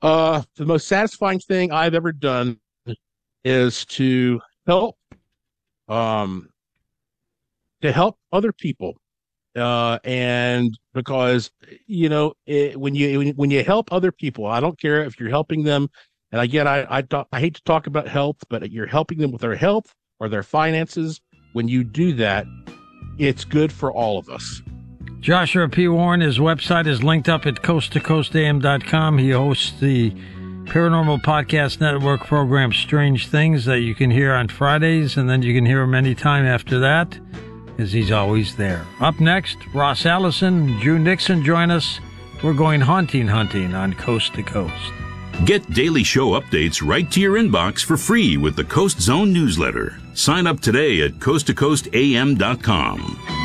The most satisfying thing I've ever done is help, um, to help other people. And because, when you help other people, I don't care if you're helping them. And again, I hate to talk about health, but you're helping them with their health or their finances. When you do that, it's good for all of us. Joshua P. Warren, his website is linked up at coasttocoastam.com. He hosts the Paranormal Podcast Network program Strange Things that you can hear on Fridays, and then you can hear him anytime after that, as he's always there. Up next, Ross Allison, Drew Nixon join us. We're going hunting on Coast to Coast. Get daily show updates right to your inbox for free with the Coast Zone newsletter. Sign up today at coasttocoastam.com.